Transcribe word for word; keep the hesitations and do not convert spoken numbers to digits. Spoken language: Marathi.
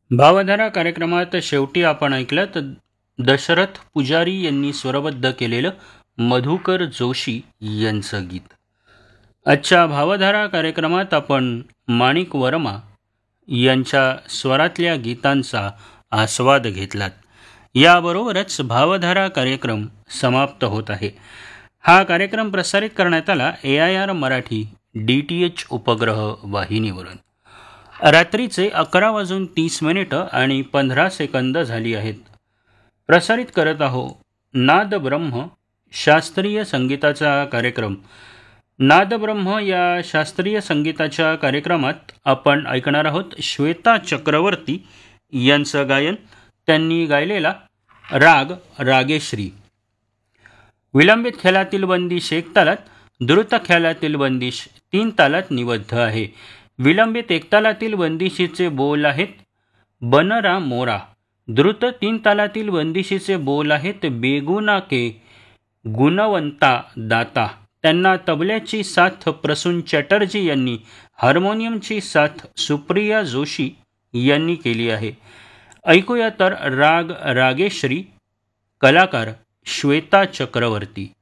भावधारा कार्यक्रमात शेवटी आपण ऐकलं तर दशरथ पुजारी यांनी स्वरबद्ध केलेलं मधुकर जोशी यांचं गीत. आजच्या भावधारा कार्यक्रमात आपण माणिक वर्मा यांच्या स्वरातल्या गीतांचा आस्वाद घेतलात. याबरोबरच भावधारा कार्यक्रम समाप्त होत आहे. हा कार्यक्रम प्रसारित करण्यात आला ए I R Marathi D T H उपग्रह वाहिनीवरून. रात्रीचे अकरा वाजून तीस मिनिटं आणि पंधरा सेकंद झाली आहेत. प्रसारित करत आहो नाद ब्रह्म शास्त्रीय संगीताचा कार्यक्रम. नाद ब्रह्म या शास्त्रीय संगीताच्या कार्यक्रमात आपण ऐकणार आहोत श्वेता चक्रवर्ती यांचं गायन. त्यांनी गायलेला राग रागेश्री. विलंबित ख्यालातील बंदिश एक तालात, द्रुत ख्यालातील बंदिश तीन तालात निबद्ध आहे. विलंबित एकतालातील बंदिशीचे बोल आहेत बनरा मोरा. द्रुत तीन तालातील बंदिशीचे बोल आहेत बेगुना के गुणवंता दाता. त्यांना तबल्याची साथ प्रसून चॅटर्जी यांनी, हार्मोनियमची साथ सुप्रिया जोशी यांनी केली आहे. ऐकूया तर राग रागेश्री, कलाकार श्वेता चक्रवर्ती.